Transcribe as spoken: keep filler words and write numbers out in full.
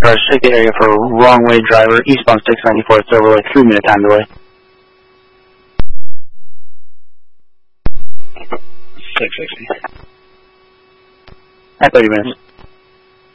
cars, check the area for wrong way driver, eastbound six ninety-four, it's over like three minute time delay. six sixty. At thirty minutes.